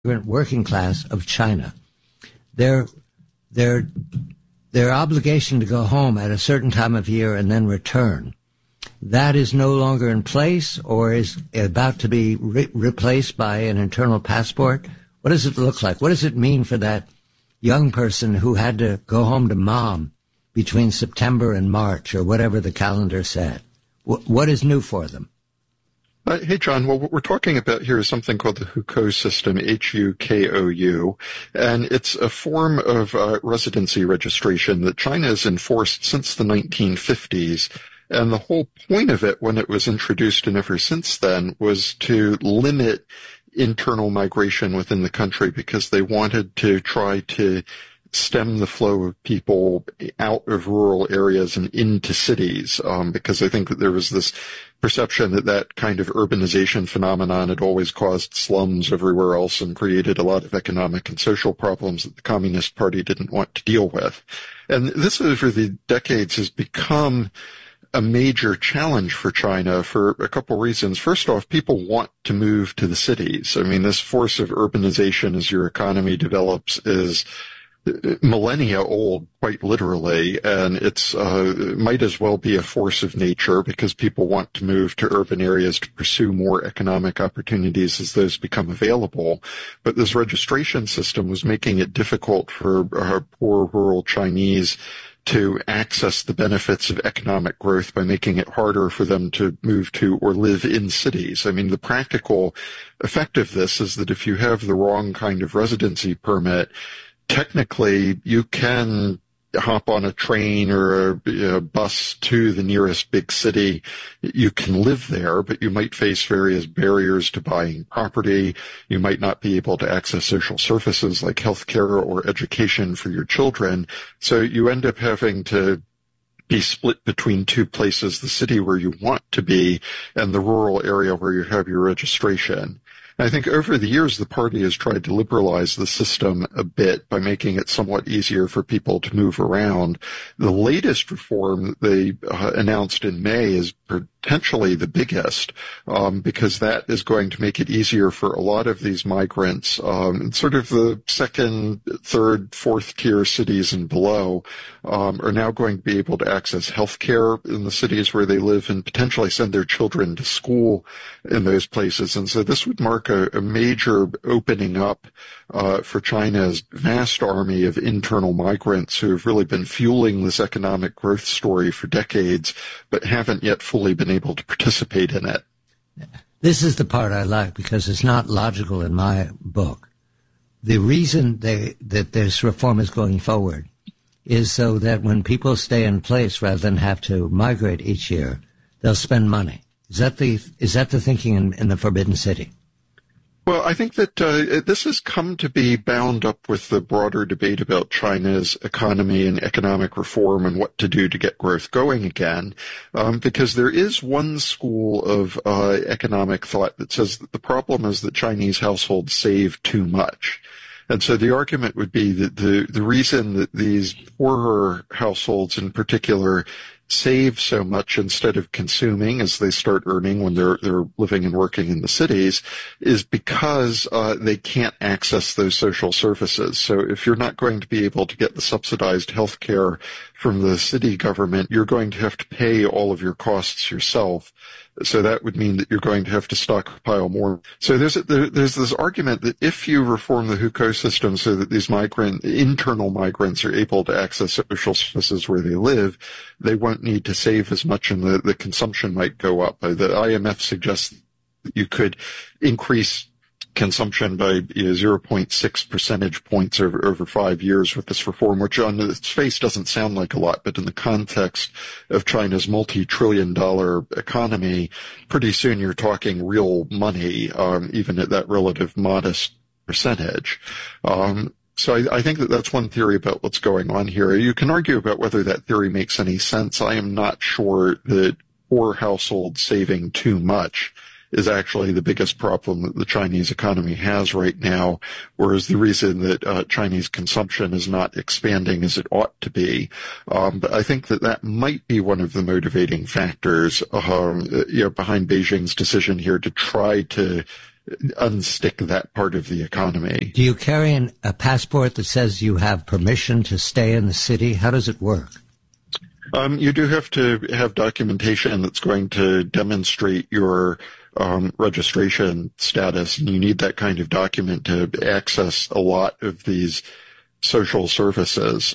working class of China. Their obligation to go home at a certain time of year and then return, that is no longer in place or is about to be replaced by an internal passport. What does it look like? What does it mean for that young person who had to go home to mom between September and March or whatever the calendar said? What is new for them? Hey, John. Well, what we're talking about here is something called the Hukou system, Hukou, and it's a form of residency registration that China has enforced since the 1950s. And the whole point of it, when it was introduced and ever since then, was to limit internal migration within the country because they wanted to try to stem the flow of people out of rural areas and into cities, because I think that there was this perception that that kind of urbanization phenomenon had always caused slums everywhere else and created a lot of economic and social problems that the Communist Party didn't want to deal with. And this over the decades has become a major challenge for China for a couple reasons. First off, people want to move to the cities. I mean, this force of urbanization as your economy develops is millennia old, quite literally, and it's might as well be a force of nature because people want to move to urban areas to pursue more economic opportunities as those become available. But this registration system was making it difficult for poor rural Chinese to access the benefits of economic growth by making it harder for them to move to or live in cities. I mean, the practical effect of this is that if you have the wrong kind of residency permit, technically you can hop on a train or a bus to the nearest big city. You can live there, but you might face various barriers to buying property. You might not be able to access social services like healthcare or education for your children. So you end up having to be split between two places, the city where you want to be and the rural area where you have your registration. I think over the years, the party has tried to liberalize the system a bit by making it somewhat easier for people to move around. The latest reform that they announced in May is potentially the biggest, because that is going to make it easier for a lot of these migrants, sort of the second, third, fourth tier cities and below, are now going to be able to access health care in the cities where they live and potentially send their children to school in those places. And so this would mark a major opening up for China's vast army of internal migrants who have really been fueling this economic growth story for decades, but haven't yet fully been able to participate in it. This is the part I like because it's not logical in my book. The reason that this reform is going forward is so that when people stay in place rather than have to migrate each year, they'll spend money. Is that the thinking in the Forbidden City? Well, I think that this has come to be bound up with the broader debate about China's economy and economic reform and what to do to get growth going again, because there is one school of economic thought that says that the problem is that Chinese households save too much. And so the argument would be that the reason that these poorer households in particular save so much instead of consuming as they start earning when they're living and working in the cities is because they can't access those social services. So if you're not going to be able to get the subsidized health care from the city government, you're going to have to pay all of your costs yourself. So that would mean that you're going to have to stockpile more. So there's this argument that if you reform the Hukou system so that these internal migrants are able to access social services where they live, they won't need to save as much and the consumption might go up. The IMF suggests that you could increase consumption by 0.6 percentage points over 5 years with this reform, which on its face doesn't sound like a lot, but in the context of China's multi-trillion-dollar economy, pretty soon you're talking real money, even at that relative modest percentage. So I think that that's one theory about what's going on here. You can argue about whether that theory makes any sense. I am not sure that poor households saving too much is actually the biggest problem that the Chinese economy has right now, whereas the reason that Chinese consumption is not expanding as it ought to be. But I think that might be one of the motivating factors behind Beijing's decision here to try to unstick that part of the economy. Do you carry a passport that says you have permission to stay in the city? How does it work? You do have to have documentation that's going to demonstrate your registration status, and you need that kind of document to access a lot of these social services.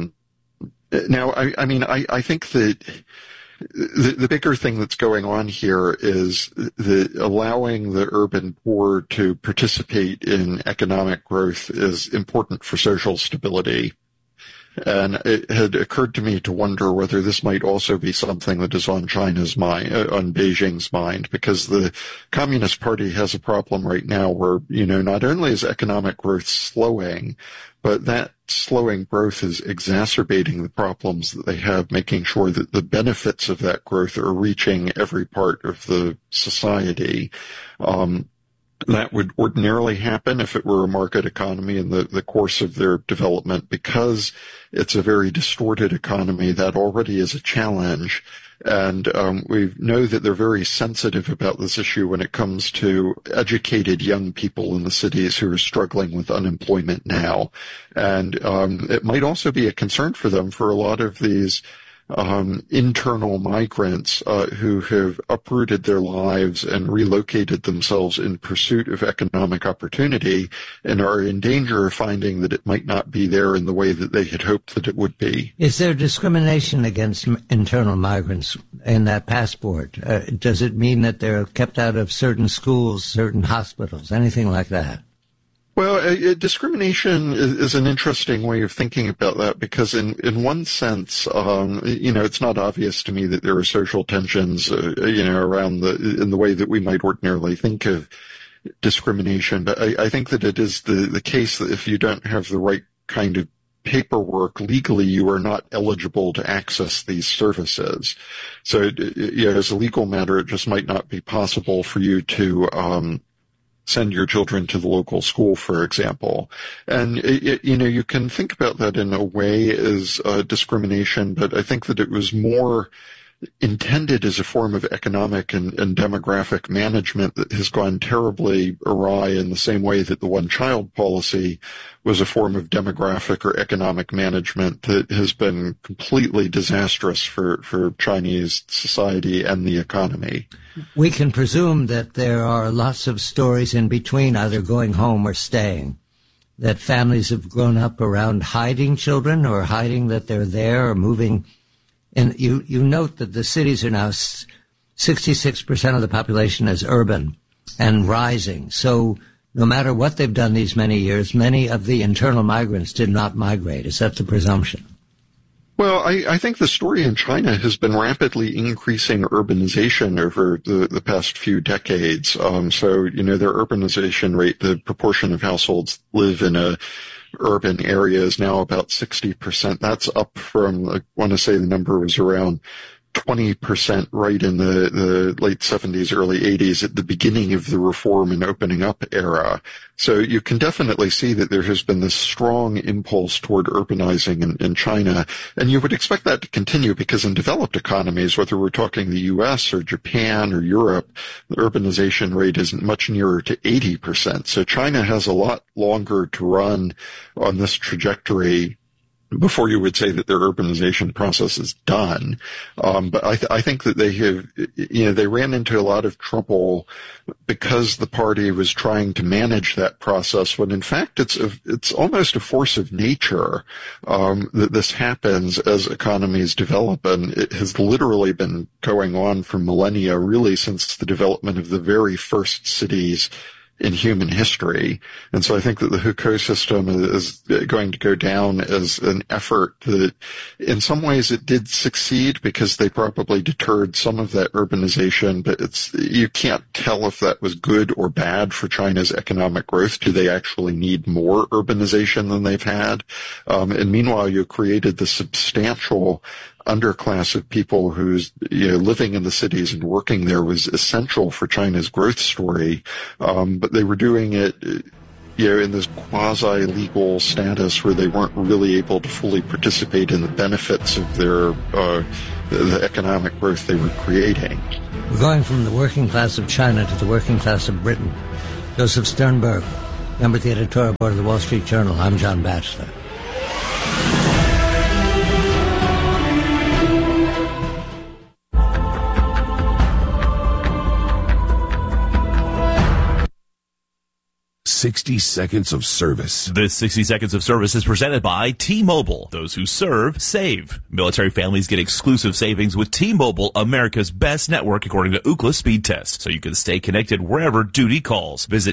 Now, I think that the bigger thing that's going on here is allowing the urban poor to participate in economic growth is important for social stability. And it had occurred to me to wonder whether this might also be something that is on China's mind, on Beijing's mind, because the Communist Party has a problem right now where, not only is economic growth slowing, but that slowing growth is exacerbating the problems that they have, making sure that the benefits of that growth are reaching every part of the society. That would ordinarily happen if it were a market economy in the course of their development. Because it's a very distorted economy, that already is a challenge. And we know that they're very sensitive about this issue when it comes to educated young people in the cities who are struggling with unemployment now. And it might also be a concern for them for a lot of these internal migrants who have uprooted their lives and relocated themselves in pursuit of economic opportunity and are in danger of finding that it might not be there in the way that they had hoped that it would be. Is there discrimination against internal migrants in that passport? Does it mean that they're kept out of certain schools, certain hospitals, anything like that? Well, discrimination is an interesting way of thinking about that, because in one sense, it's not obvious to me that there are social tensions, around in the way that we might ordinarily think of discrimination. But I think that it is the case that if you don't have the right kind of paperwork legally, you are not eligible to access these services. So, as a legal matter, it just might not be possible for you to send your children to the local school, for example. And, you can think about that in a way as discrimination, but I think that it was more intended as a form of economic and demographic management that has gone terribly awry, in the same way that the one-child policy was a form of demographic or economic management that has been completely disastrous for Chinese society and the economy. We can presume that there are lots of stories in between either going home or staying, that families have grown up around hiding children or hiding that they're there or moving. And you note that the cities are now 66% of the population is urban and rising. So no matter what they've done these many years, many of the internal migrants did not migrate. Is that the presumption? Well, I think the story in China has been rapidly increasing urbanization over the past few decades. So, their urbanization rate, the proportion of households live in a urban area, is now about 60%. That's up from, I want to say the number was around 20% right in the late 70s, early 80s, at the beginning of the reform and opening up era. So you can definitely see that there has been this strong impulse toward urbanizing in China. And you would expect that to continue, because in developed economies, whether we're talking the US or Japan or Europe, the urbanization rate is much nearer to 80%. So China has a lot longer to run on this trajectory before you would say that their urbanization process is done. But I think that they have, they ran into a lot of trouble because the party was trying to manage that process, when in fact it's almost a force of nature that this happens as economies develop. And it has literally been going on for millennia, really since the development of the very first cities in human history. And so I think that the Hukou system is going to go down as an effort that in some ways it did succeed, because they probably deterred some of that urbanization, but you can't tell if that was good or bad for China's economic growth. Do they actually need more urbanization than they've had? And meanwhile, you created the substantial underclass of people who's living in the cities and working there was essential for China's growth story, but they were doing it in this quasi-legal status where they weren't really able to fully participate in the benefits of their the economic growth they were creating. We're going from the working class of China to the working class of Britain. Joseph Sternberg, member of the editorial board of the Wall Street Journal. I'm John Batchelor. "60 Seconds of Service." This 60 Seconds of Service is presented by T-Mobile. Those who serve, save. Military families get exclusive savings with T-Mobile, America's best network according to Ookla speed test, so you can stay connected wherever duty calls. Visit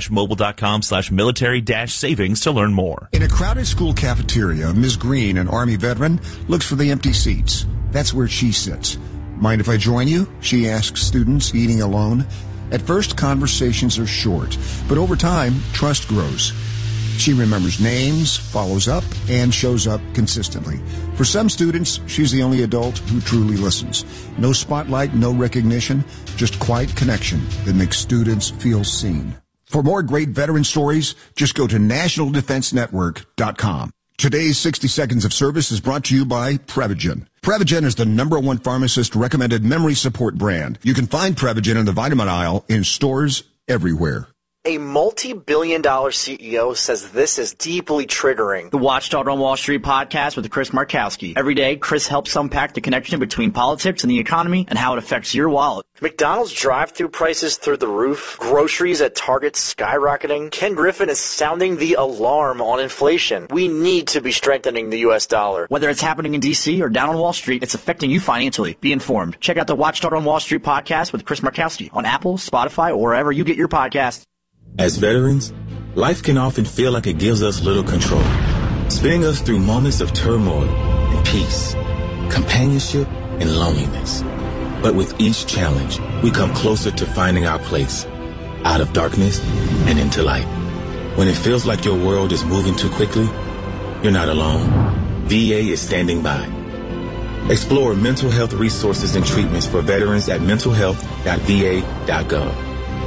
t-mobile.com/military-savings to learn more. In a crowded school cafeteria, Ms. Green, an Army veteran, looks for the empty seats. That's where she sits. "Mind if I join you?" she asks students eating alone. At first, conversations are short, but over time, trust grows. She remembers names, follows up, and shows up consistently. For some students, she's the only adult who truly listens. No spotlight, no recognition, just quiet connection that makes students feel seen. For more great veteran stories, just go to nationaldefensenetwork.com. Today's 60 Seconds of Service is brought to you by Prevagen. Prevagen is the #1 pharmacist-recommended memory support brand. You can find Prevagen in the vitamin aisle in stores everywhere. A multi-billion-dollar CEO says this is deeply triggering. The Watchdog on Wall Street podcast with Chris Markowski. Every day, Chris helps unpack the connection between politics and the economy and how it affects your wallet. McDonald's drive-thru prices through the roof. Groceries at Target skyrocketing. Ken Griffin is sounding the alarm on inflation. We need to be strengthening the U.S. dollar. Whether it's happening in D.C. or down on Wall Street, it's affecting you financially. Be informed. Check out the Watchdog on Wall Street podcast with Chris Markowski on Apple, Spotify, or wherever you get your podcasts. As veterans, life can often feel like it gives us little control, spinning us through moments of turmoil and peace, companionship and loneliness. But with each challenge, we come closer to finding our place, out of darkness and into light. When it feels like your world is moving too quickly, you're not alone. VA is standing by. Explore mental health resources and treatments for veterans at mentalhealth.va.gov.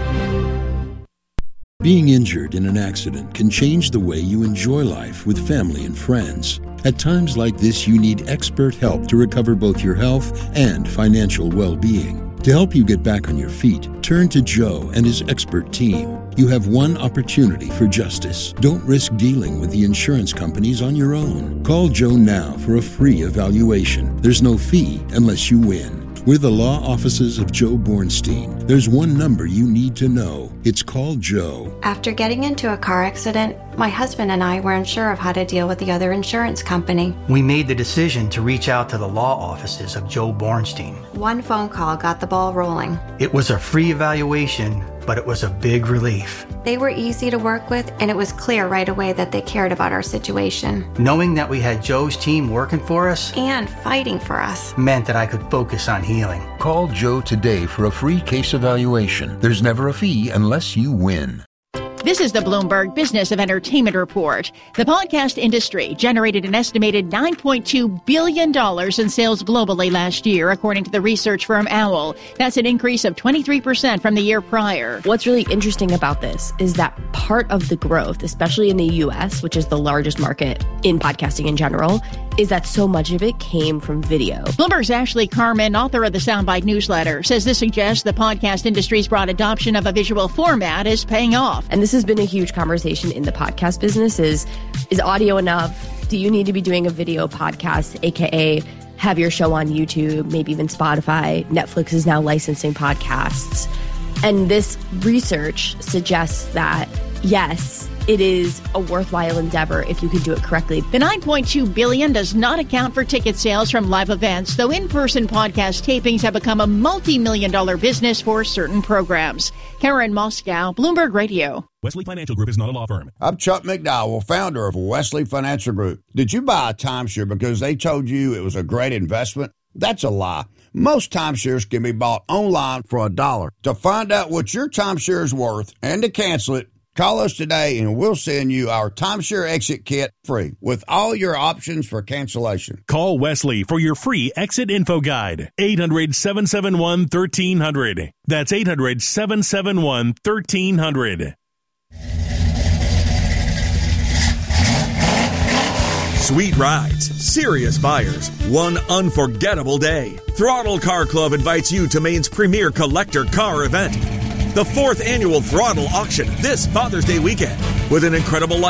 Being injured in an accident can change the way you enjoy life with family and friends. At times like this, you need expert help to recover both your health and financial well-being. To help you get back on your feet, turn to Joe and his expert team. You have one opportunity for justice. Don't risk dealing with the insurance companies on your own. Call Joe now for a free evaluation. There's no fee unless you win. We're the law offices of Joe Bornstein. There's one number you need to know. It's called Joe. After getting into a car accident, my husband and I were unsure of how to deal with the other insurance company. We made the decision to reach out to the law offices of Joe Bornstein. One phone call got the ball rolling. It was a free evaluation, but it was a big relief. They were easy to work with, and it was clear right away that they cared about our situation. Knowing that we had Joe's team working for us and fighting for us meant that I could focus on healing. Call Joe today for a free case evaluation. There's never a fee unless you win. This is the Bloomberg Business of Entertainment Report. The podcast industry generated an estimated $9.2 billion in sales globally last year, according to the research firm Owl. That's an increase of 23% from the year prior. What's really interesting about this is that part of the growth, especially in the U.S., which is the largest market in podcasting in general, is that so much of it came from video. Bloomberg's Ashley Carman, author of the Soundbite newsletter, says this suggests the podcast industry's broad adoption of a visual format is paying off. And this has been a huge conversation in the podcast business is audio enough? Do you need to be doing a video podcast, aka have your show on YouTube, maybe even Spotify? Netflix is now licensing podcasts. And this research suggests that, yes, it is a worthwhile endeavor if you can do it correctly. The $9.2 billion does not account for ticket sales from live events, though in-person podcast tapings have become a multi-million-dollar business for certain programs. Karen Moscow, Bloomberg Radio. Wesley Financial Group is not a law firm. I'm Chuck McDowell, founder of Wesley Financial Group. Did you buy a timeshare because they told you it was a great investment? That's a lie. Most timeshares can be bought online for $1. To find out what your timeshare is worth and to cancel it, call us today and we'll send you our timeshare exit kit free with all your options for cancellation. Call Wesley for your free exit info guide. 800-771-1300. That's 800-771-1300. Sweet rides, serious buyers, one unforgettable day. Throttle Car Club invites you to Maine's premier collector car event. the 4th annual Throttle Auction this Father's Day weekend with an incredible